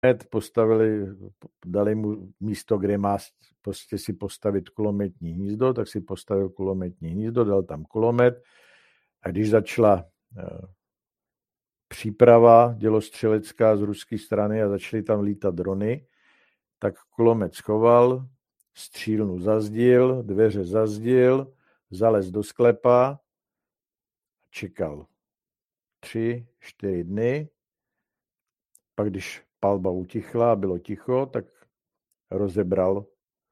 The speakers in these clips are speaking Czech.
postavili, dali mu místo, kde má prostě si postavit kulometní hnízdo, tak si postavil kulometní hnízdo, dal tam kulomet a když začala příprava dělostřelecká z ruské strany a začaly tam lítat drony, tak kulomet schoval, střílnu zazdil, dveře zazdil, zalez do sklepa a čekal 3-4 dny. Pak když palba utichla a bylo ticho, tak rozebral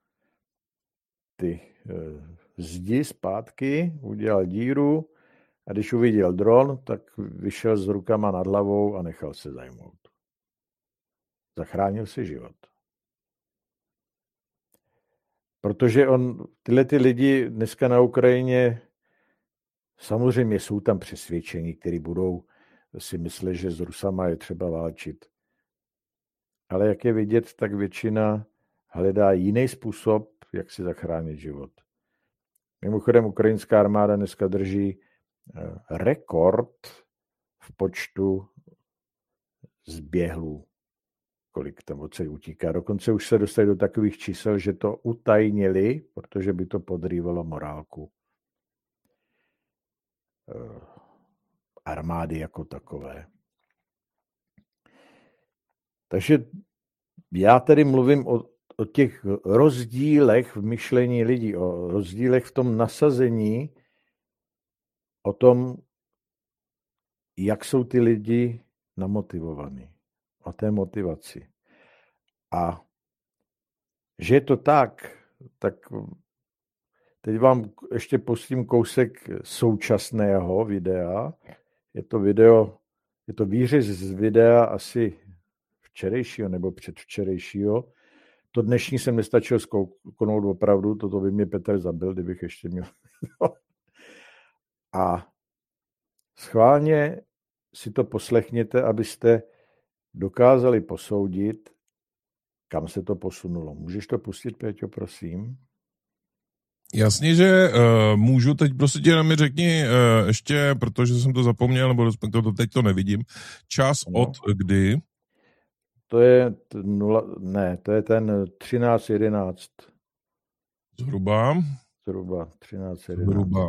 ty zdi zpátky, udělal díru a když uviděl dron, tak vyšel s rukama nad hlavou a nechal se zajmout. Zachránil si život. Protože tyhle ty lidi dneska na Ukrajině, samozřejmě jsou tam přesvědčení, kteří budou si myslet, že s Rusama je třeba válčit. Ale jak je vidět, tak většina hledá jiný způsob, jak si zachránit život. Mimochodem, ukrajinská armáda dneska drží rekord v počtu zběhlů, kolik tam odsaď utíká. Dokonce už se dostali do takových čísel, že to utajnili, protože by to podrývalo morálku armády jako takové. Takže já tady mluvím o těch rozdílech v myšlení lidí, o rozdílech v tom nasazení, o tom, jak jsou ty lidi namotivovaní, o té motivaci. A že je to tak teď vám ještě pustím kousek současného videa. Je to výřez z videa asi včerejšího nebo předvčerejšího. To dnešní jsem nestačil zkouknout opravdu, toto by mě Petr zabil, kdybych ještě měl. A schválně si to poslechněte, abyste dokázali posoudit, kam se to posunulo. Můžeš to pustit, Péťo, prosím? Jasně, že můžu. Teď prostě mi řekni ještě, protože jsem to zapomněl, nebo respektive teď to nevidím, čas od kdy? To je to je ten 13:11. Zhruba 13:11. Zhruba.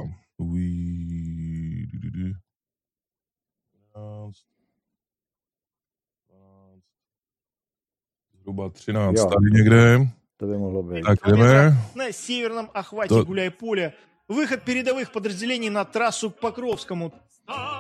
Zhruba 13. Jo, tady někde. To by mohlo být. Tak jdeme. На северном охвате Гуляйполя выход передовых подразделений на трассу к Покровскому.